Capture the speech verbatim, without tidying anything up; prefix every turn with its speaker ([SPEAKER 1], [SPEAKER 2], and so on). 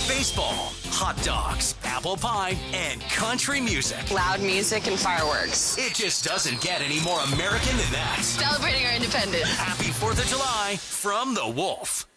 [SPEAKER 1] baseball, hot dogs, apple pie, and country music.
[SPEAKER 2] Loud music and fireworks.
[SPEAKER 1] It just doesn't get any more American than that.
[SPEAKER 2] Celebrating our independence.
[SPEAKER 1] Happy fourth of July from The Wolf.